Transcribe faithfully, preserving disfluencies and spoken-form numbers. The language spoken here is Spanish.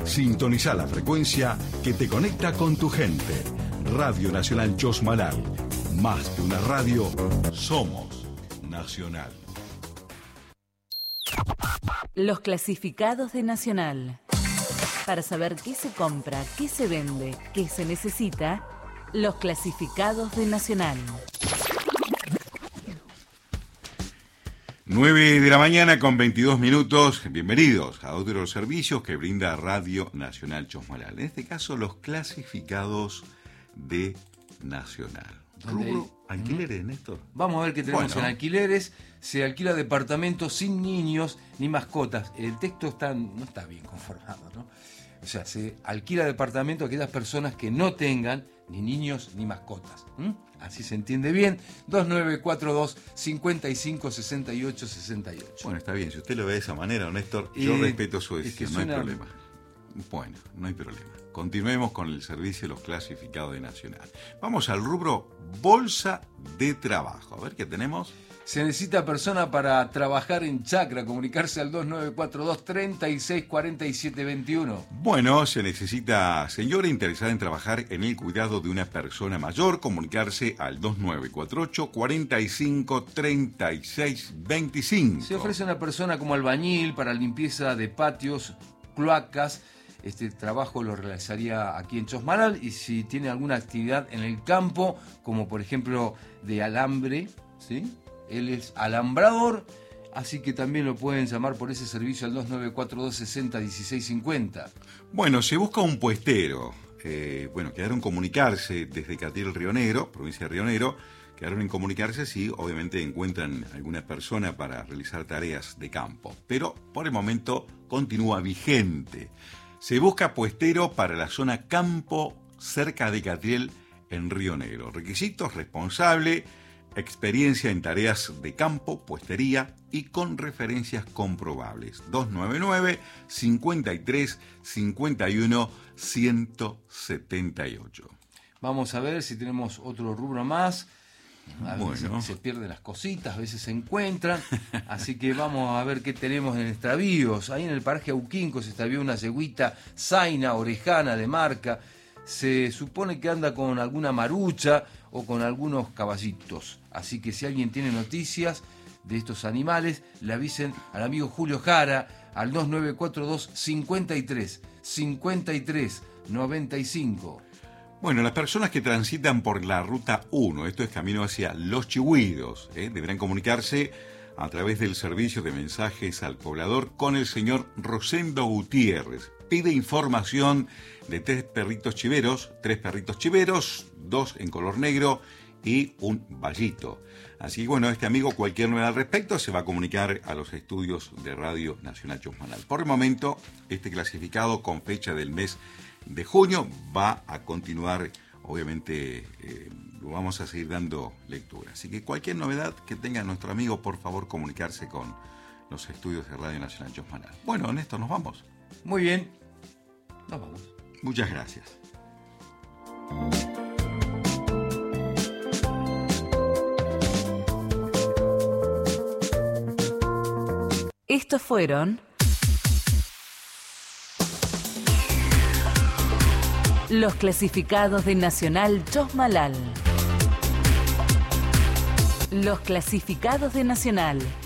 Sintoniza la frecuencia que te conecta con tu gente. Radio Nacional Chosmalal. Más que una radio, somos Nacional. Los clasificados de Nacional. Para saber qué se compra, qué se vende, qué se necesita, los clasificados de Nacional. nueve de la mañana con veintidós minutos. Bienvenidos a otro de los servicios que brinda Radio Nacional Chosmalal. En este caso, los clasificados de Nacional. Rubro, alquileres, Néstor. Vamos a ver qué tenemos Bueno. en alquileres. Se alquila departamentos sin niños ni mascotas. El texto está, no está bien conformado, ¿no? O sea, se alquila departamento a aquellas personas que no tengan ni niños ni mascotas. ¿Mm? Así se entiende bien. dos nueve cuatro dos, cinco cinco, seis ocho, seis ocho. Bueno, está bien. Si usted lo ve de esa manera, Néstor, yo Eh, respeto su es decisión. que No hay suena- problema. Bueno, no hay problema. Continuemos con el servicio de los clasificados de Nacional. Vamos al rubro Bolsa de Trabajo. A ver qué tenemos. Se necesita persona para trabajar en Chacra. Comunicarse al dos nueve cuatro dos, treinta y seis cuarenta y siete veintiuno. Bueno, se necesita señora interesada en trabajar en el cuidado de una persona mayor. Comunicarse al dos nueve cuatro ocho, cuarenta y cinco, treinta y seis veinticinco. Se ofrece una persona como albañil para limpieza de patios, cloacas. Este trabajo lo realizaría aquí en Chosmalal, y si tiene alguna actividad en el campo, como por ejemplo de alambre, ¿sí? Él es alambrador, así que también lo pueden llamar por ese servicio al dos nueve cuatro dos, sesenta, dieciséis cincuenta. Bueno, se busca un puestero. Eh, bueno, quedaron en comunicarse desde Catil Río Negro, provincia de Río Negro. Quedaron en comunicarse si obviamente encuentran alguna persona para realizar tareas de campo. Pero por el momento continúa vigente. Se busca puestero para la zona campo cerca de Catriel en Río Negro. Requisitos: responsable, experiencia en tareas de campo, puestería y con referencias comprobables. dos nueve nueve, cincuenta y tres, cincuenta y uno, ciento setenta y ocho. Vamos a ver si tenemos otro rubro más. A veces Bueno. se pierden las cositas, a veces se encuentran, así que vamos a ver qué tenemos en extravíos. Ahí en el paraje Auquinco se extravió una yegüita zaina, orejana, de marca. Se supone que anda con alguna marucha o con algunos caballitos. Así que si alguien tiene noticias de estos animales, le avisen al amigo Julio Jara al dos nueve cuatro dos, cincuenta y tres, cincuenta y tres, noventa y cinco. Bueno, las personas que transitan por la ruta uno, esto es camino hacia Los Chihuidos, ¿eh? deberán comunicarse a través del servicio de mensajes al poblador con el señor Rosendo Gutiérrez. Pide información de tres perritos chiveros, tres perritos chiveros, dos en color negro y un vallito. Así que bueno, este amigo, cualquier novedad al respecto, se va a comunicar a los estudios de Radio Nacional Chosmalal. Por el momento, este clasificado con fecha del mes de junio va a continuar, obviamente eh, lo vamos a seguir dando lectura. Así que cualquier novedad que tenga nuestro amigo, por favor comunicarse con los estudios de Radio Nacional Chosmalal. Bueno, en esto nos vamos. Muy bien, nos vamos. Muchas gracias. Estos fueron los clasificados de Nacional Chosmalal. Los clasificados de Nacional.